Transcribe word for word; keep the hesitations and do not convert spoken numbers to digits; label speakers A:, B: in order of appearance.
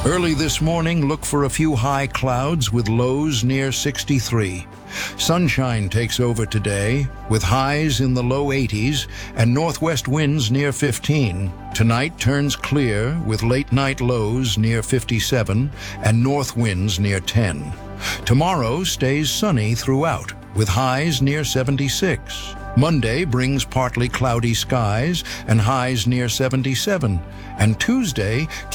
A: Early this morning, look for a few high clouds with lows near sixty-three. Sunshine takes over today, with highs in the low eighties and northwest winds near fifteen. Tonight turns clear, with late-night lows near fifty-seven and north winds near ten. Tomorrow stays sunny throughout, with highs near seventy-six. Monday brings partly cloudy skies and highs near seventy-seven. And Tuesday